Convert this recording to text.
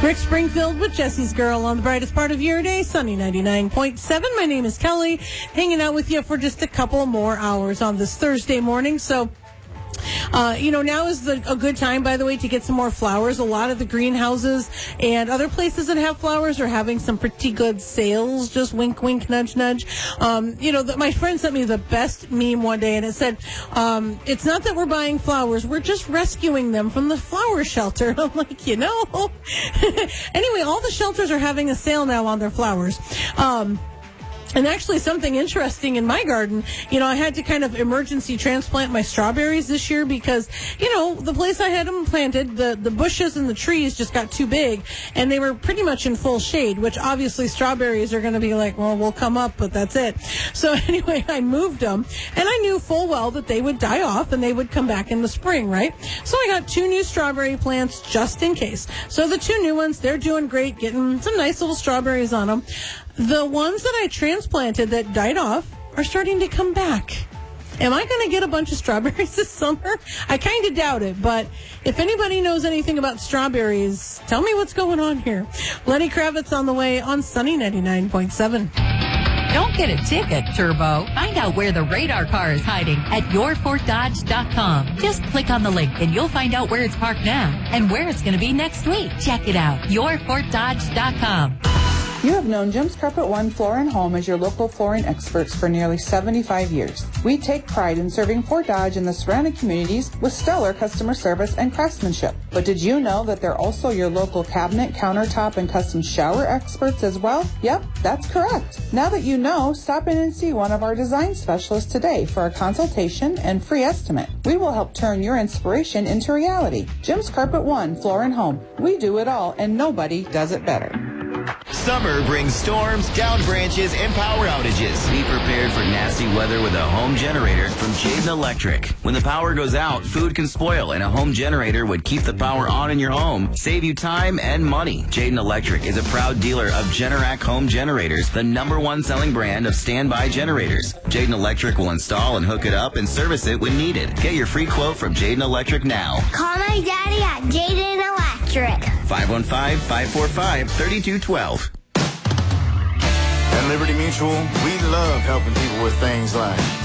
Rick Springfield with Jesse's Girl on the brightest part of your day, Sunny 99.7. My name is Kelly, hanging out with you for just a couple more hours on this Thursday morning. So, now is a good time, by the way, to get some more flowers. A lot of the greenhouses and other places that have flowers are having some pretty good sales. Just wink, wink, nudge, nudge. My friend sent me the best meme one day, and it said, it's not that we're buying flowers, we're just rescuing them from the flower shelter. And I'm like, Anyway, all the shelters are having a sale now on their flowers. And actually something interesting in my garden, I had to kind of emergency transplant my strawberries this year because, the place I had them planted, the bushes and the trees just got too big and they were pretty much in full shade, which obviously strawberries are going to be like, well, we'll come up, but that's it. So anyway, I moved them and I knew full well that they would die off and they would come back in the spring, right? So I got 2 new strawberry plants just in case. So the 2 new ones, they're doing great, getting some nice little strawberries on them. The ones that I transplanted that died off are starting to come back. Am I going to get a bunch of strawberries this summer? I kind of doubt it, but if anybody knows anything about strawberries, tell me what's going on here. Lenny Kravitz on the way on Sunny 99.7. Don't get a ticket, Turbo. Find out where the radar car is hiding at yourfortdodge.com. Just click on the link and you'll find out where it's parked now and where it's going to be next week. Check it out, yourfortdodge.com. You have known Jim's Carpet One Floor and Home as your local flooring experts for nearly 75 years. We take pride in serving Fort Dodge and the surrounding communities with stellar customer service and craftsmanship. But did you know that they're also your local cabinet, countertop, and custom shower experts as well? Yep, that's correct. Now that you know, stop in and see one of our design specialists today for a consultation and free estimate. We will help turn your inspiration into reality. Jim's Carpet One Floor and Home. We do it all, and nobody does it better. Summer brings storms, downed branches, and power outages. Be prepared for nasty weather with a home generator from Jayden Electric. When the power goes out, food can spoil, and a home generator would keep the power on in your home, save you time and money. Jayden Electric is a proud dealer of Generac Home Generators, the #1 selling brand of standby generators. Jayden Electric will install and hook it up and service it when needed. Get your free quote from Jayden Electric now. Call my daddy at Jayden Electric. 515-545-3212. At Liberty Mutual, we love helping people with things like